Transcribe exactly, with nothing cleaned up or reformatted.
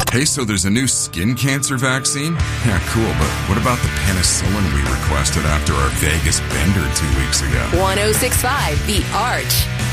Hey, so there's a new skin cancer vaccine? Yeah, cool, but what about the penicillin we requested after our Vegas bender two weeks ago? ten sixty-five The Arch.